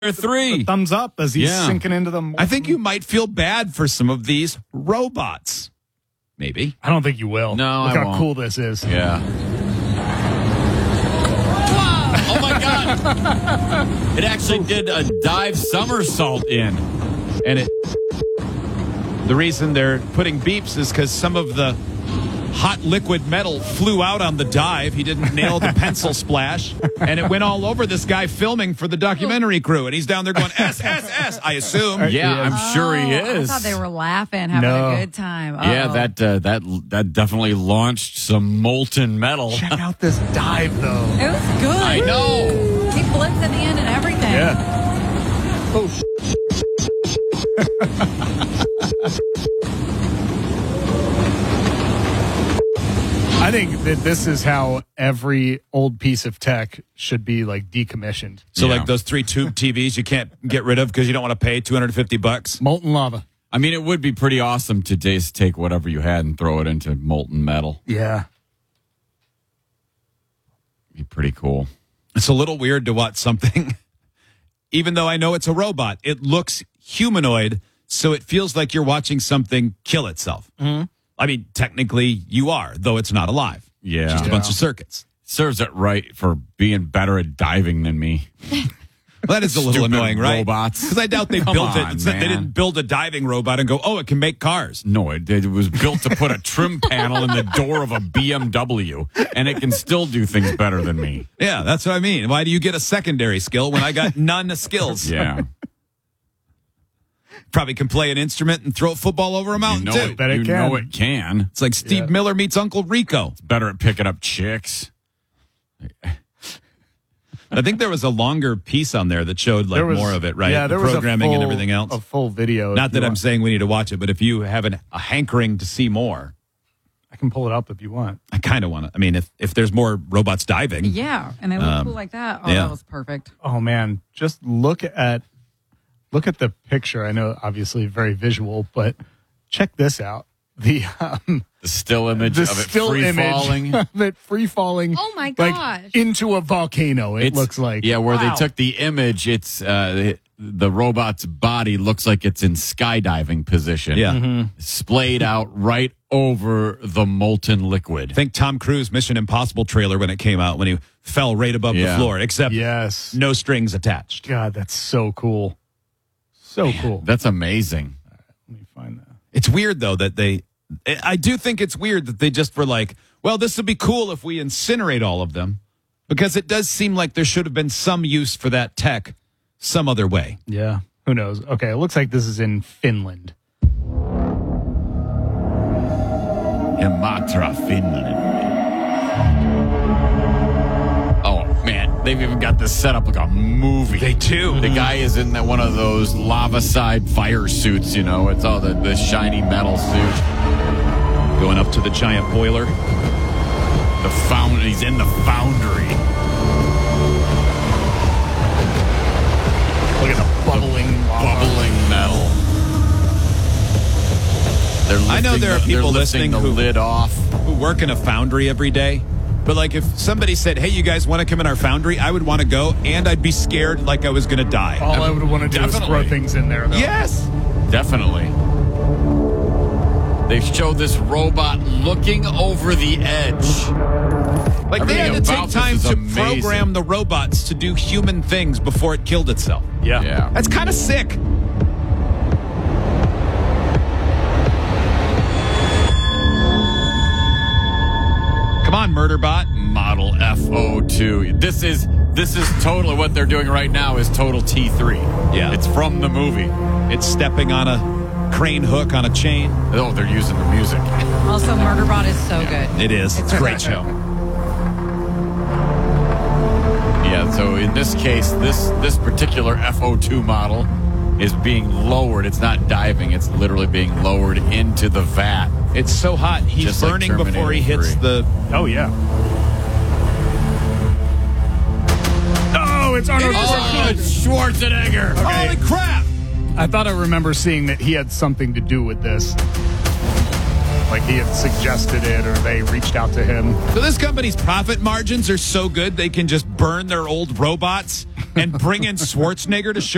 3. Thumbs up as he's sinking into the. I think you might feel bad for some of these robots. Maybe. I don't think you will. No, Look I how won't. cool this is. Yeah. Wow! Oh my God! It actually did a dive somersault in, and the reason they're putting beeps is because some of the hot liquid metal flew out on the dive. He didn't nail the pencil splash, and it went all over this guy filming for the documentary crew, and he's down there going, S, S, S, I assume. Yeah, I'm sure he is. I thought they were laughing, having a good time. Yeah, that definitely launched some molten metal. Check out this dive, though. It was good. I know. He flipped at the end and everything. Yeah. Oh, I think that this is how every old piece of tech should be like decommissioned. So like those 3 tube TVs you can't get rid of because you don't want to pay $250. Molten lava. I mean, it would be pretty awesome to just take whatever you had and throw it into molten metal. Yeah. Be pretty cool. It's a little weird to watch something, even though I know it's a robot. It looks humanoid, so it feels like you're watching something kill itself. Mm-hmm. I mean, technically you are, though it's not alive. Yeah. It's just a bunch of circuits. Serves it right for being better at diving than me. Well, that is a little Stupid annoying, right? robots. Because I doubt they Come built on, it. They didn't build a diving robot and go, oh, it can make cars. No, it was built to put a trim panel in the door of a BMW, and it can still do things better than me. Yeah, that's what I mean. Why do you get a secondary skill when I got none skills? Yeah. Probably can play an instrument and throw a football over a mountain, too. You know it can. It's like Steve Miller meets Uncle Rico. It's better at picking up chicks. I think there was a longer piece on there that showed like more of it, right? Yeah, there the was programming a full, and everything else. A full video. Not that I'm saying we need to watch it, but if you have a hankering to see more, I can pull it up if you want. I kind of want to. I mean, if there's more robots diving. Yeah, and they look cool like that. Oh, yeah. that was perfect. Oh man, just look at the picture. I know, obviously, very visual, but check this out. The still image of it free falling. Of it free falling. Oh my like, gosh! into a volcano. It looks like where they took the image. It's the robot's body looks like it's in skydiving position. Yeah, splayed out right over the molten liquid. Think Tom Cruise Mission Impossible trailer when it came out when he fell right above the floor, except no strings attached. God, that's so cool. So cool. That's amazing. All right, let me find that. It's weird though that I do think it's weird that they just were like, well, this would be cool if we incinerate all of them, because it does seem like there should have been some use for that tech some other way. Yeah. Who knows? Okay, it looks like this is in Finland. Imatra, Finland. Oh, man. They've even got this set up like a movie. They do. The guy is in one of those lava-side fire suits, you know. It's all the shiny metal suit. Going up to the giant boiler. He's in the foundry. Look at the bubbling metal. I know there are people listening the who lid off, who work in a foundry every day. But like if somebody said, hey, you guys want to come in our foundry, I would want to go, and I'd be scared like I was going to die. All I would want to do is throw things in there, though. Yes! Definitely. They show this robot looking over the edge. Like they had to take time to program the robots to do human things before it killed itself. Yeah. That's kind of sick. Come on, Murderbot. Model F02. This is totally what they're doing right now is total T3. Yeah. It's from the movie. It's stepping on a crane hook on a chain. Oh, they're using the music. Also, Murderbot is so good. It is. It's a great show. Yeah, so in this case, this particular F02 model is being lowered. It's not diving. It's literally being lowered into the vat. It's so hot. He's Just like burning before he hits 3. the... Oh, yeah. Oh, it's Arnold Schwarzenegger. Okay. Holy crap! I thought I remember seeing that he had something to do with this. Like he had suggested it or they reached out to him. So this company's profit margins are so good they can just burn their old robots and bring in Schwarzenegger to show